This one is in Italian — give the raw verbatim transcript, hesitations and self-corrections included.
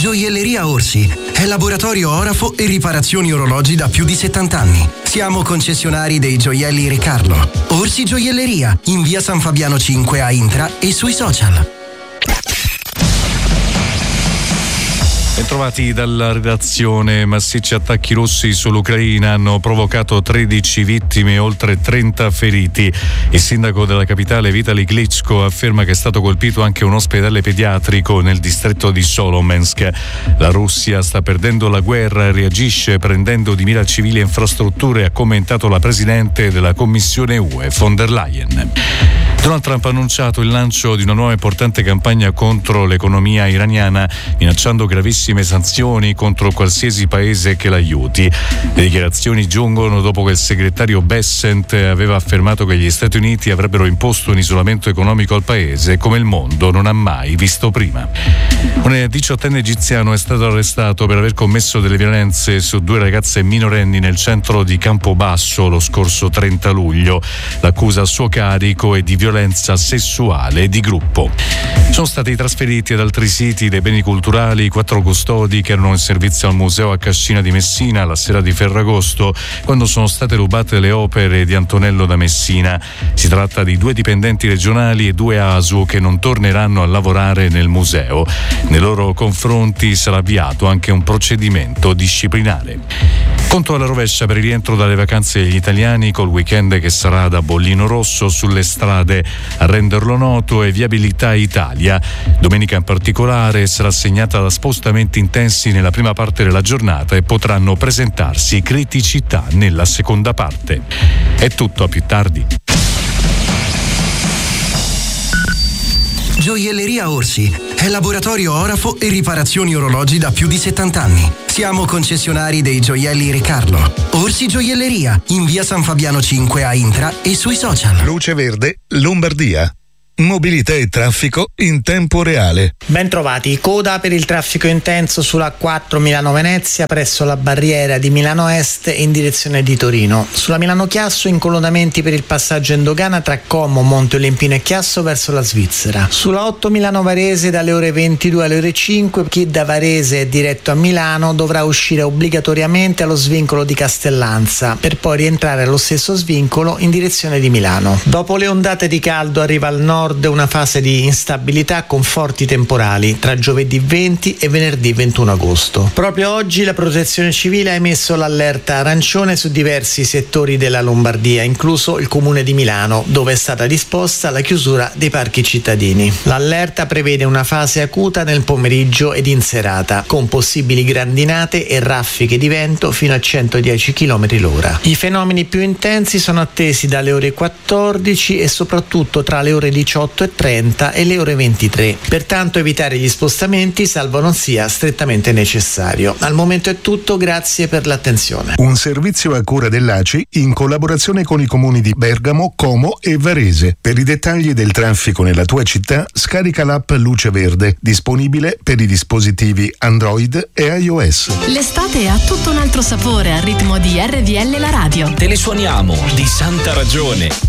Gioielleria Orsi è laboratorio orafo e riparazioni orologi da più di settanta anni. Siamo concessionari dei gioielli Re Carlo. Orsi Gioielleria, in via San Fabiano cinque a Intra e sui social. Bentrovati dalla redazione. Massicci attacchi russi sull'Ucraina hanno provocato tredici vittime e oltre trenta feriti. Il sindaco della capitale Vitali Klitschko afferma che è stato colpito anche un ospedale pediatrico nel distretto di Solomensk. La Russia sta perdendo la guerra e reagisce prendendo di mira civili e infrastrutture, ha commentato la presidente della Commissione U E von der Leyen. Donald Trump ha annunciato il lancio di una nuova importante campagna contro l'economia iraniana, minacciando gravissime sanzioni contro qualsiasi paese che l'aiuti. Le dichiarazioni giungono dopo che il segretario Bessent aveva affermato che gli Stati Uniti avrebbero imposto un isolamento economico al paese come il mondo non ha mai visto prima. Un diciottenne egiziano è stato arrestato per aver commesso delle violenze su due ragazze minorenni nel centro di Campobasso lo scorso trenta luglio. L'accusa a suo carico è di violenza sessuale di gruppo. Sono stati trasferiti ad altri siti dei beni culturali quattro custodi che erano in servizio al museo a Cascina di Messina la sera di Ferragosto, quando sono state rubate le opere di Antonello da Messina. Si tratta di due dipendenti regionali e due A S U che non torneranno a lavorare nel museo. Nei loro confronti sarà avviato anche un procedimento disciplinare. Conto alla rovescia per il rientro dalle vacanze degli italiani, col weekend che sarà da bollino rosso sulle strade. A renderlo noto è Viabilità Italia. Domenica in particolare sarà segnata da spostamenti intensi nella prima parte della giornata e potranno presentarsi criticità nella seconda parte. È tutto, a più tardi. Gioielleria Orsi è laboratorio orafo e riparazioni orologi da più di settanta anni. Siamo concessionari dei gioielli Re Carlo. Orsi Gioielleria, in via San Fabiano cinque a Intra e sui social. Luce Verde, Lombardia. Mobilità e traffico in tempo reale. Bentrovati. Coda per il traffico intenso sulla A quattro Milano-Venezia presso la barriera di Milano Est in direzione di Torino. Sulla Milano-Chiasso incolonnamenti per il passaggio in dogana tra Como, Monte Olimpino e Chiasso verso la Svizzera. Sulla otto Milano-Varese dalle ore ventidue alle ore cinque chi da Varese è diretto a Milano dovrà uscire obbligatoriamente allo svincolo di Castellanza per poi rientrare allo stesso svincolo in direzione di Milano. Dopo le ondate di caldo arriva al nord una fase di instabilità con forti temporali tra giovedì venti e venerdì ventuno agosto. Proprio oggi la Protezione Civile ha emesso l'allerta arancione su diversi settori della Lombardia, incluso il comune di Milano, dove è stata disposta la chiusura dei parchi cittadini. L'allerta prevede una fase acuta nel pomeriggio ed in serata, con possibili grandinate e raffiche di vento fino a centodieci chilometri l'ora. I fenomeni più intensi sono attesi dalle ore quattordici e soprattutto tra le ore diciotto e trenta e le ore ventitré. Pertanto evitare gli spostamenti salvo non sia strettamente necessario. Al momento è tutto, grazie per l'attenzione. Un servizio a cura dell'A C I in collaborazione con i comuni di Bergamo, Como e Varese. Per i dettagli del traffico nella tua città scarica l'app Luce Verde, disponibile per i dispositivi Android e iOS. L'estate ha tutto un altro sapore al ritmo di R V L la radio. Te le suoniamo di santa ragione.